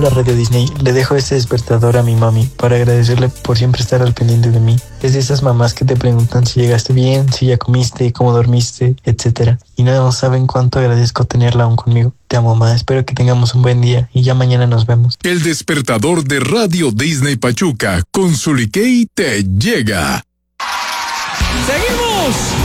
Hola Radio Disney, le dejo este despertador a mi mami para agradecerle por siempre estar al pendiente de mí. Es de esas mamás que te preguntan si llegaste bien, si ya comiste, cómo dormiste, etcétera. Y no saben cuánto agradezco tenerla aún conmigo. Te amo, mamá, espero que tengamos un buen día y ya mañana nos vemos. El despertador de Radio Disney Pachuca con Sulikey te llega. ¡Seguimos!